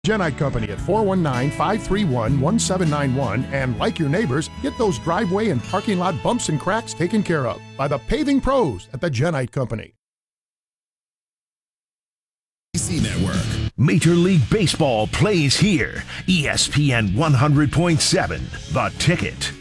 Genite Company at 419-531-1791, and like your neighbors, get those driveway and parking lot bumps and cracks taken care of by the paving pros at the Genite Company. Network. Major League Baseball plays here. ESPN 100.7, The Ticket.